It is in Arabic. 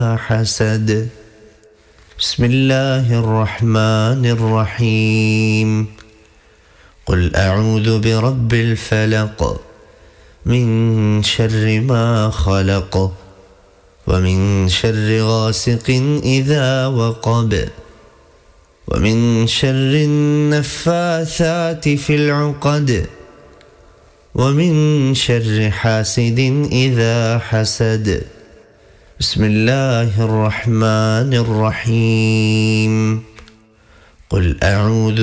حسد. بسم الله الرحمن الرحيم. قل أعوذ برب الفلق من شر ما خلق ومن شر غاسق إذا وقب ومن شر النفاثات في العقد ومن شر حاسد إذا حسد. بسم الله الرحمن الرحيم. قل أعوذ